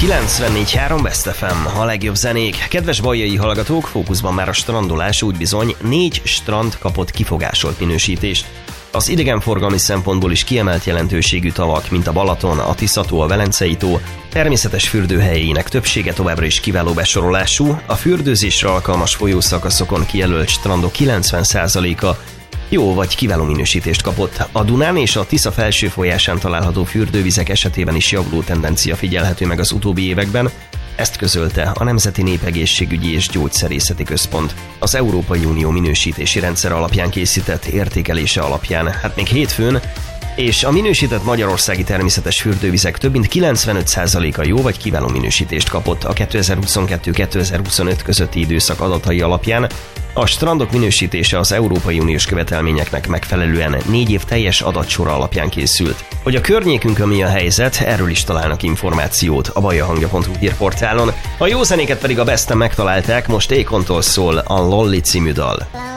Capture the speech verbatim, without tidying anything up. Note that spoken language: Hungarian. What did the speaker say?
kilencvennégy három Best ef em, a legjobb zenék. Kedves bajai hallgatók, fókuszban már a strandolás, úgy bizony négy strand kapott kifogásolt minősítést. Az idegenforgalmi szempontból is kiemelt jelentőségű tavak, mint a Balaton, a Tisza-tó, a Velencei-tó, természetes fürdőhelyének többsége továbbra is kiváló besorolású, a fürdőzésre alkalmas folyószakaszokon kijelölt strandok kilencven százaléka jó vagy kiváló minősítést kapott. A Dunán és a Tisza felső folyásán található fürdővizek esetében is javuló tendencia figyelhető meg az utóbbi években, ezt közölte a Nemzeti Népegészségügyi és Gyógyszerészeti Központ. Az Európai Unió minősítési rendszer alapján készített értékelése alapján, hát még hétfőn, és a minősített magyarországi természetes fürdővizek több mint kilencvenöt százaléka jó vagy kiváló minősítést kapott a kétezer-huszonkettő kétezer-huszonöt közötti időszak adatai alapján. A strandok minősítése az Európai Uniós követelményeknek megfelelően négy év teljes adatsora alapján készült. Hogy a környékünkön mi a helyzet, erről is találnak információt a bajahangja pont hu hírportálon. A jó zenéket pedig a Besten megtalálták, most Akontól szól a Lolly című dal.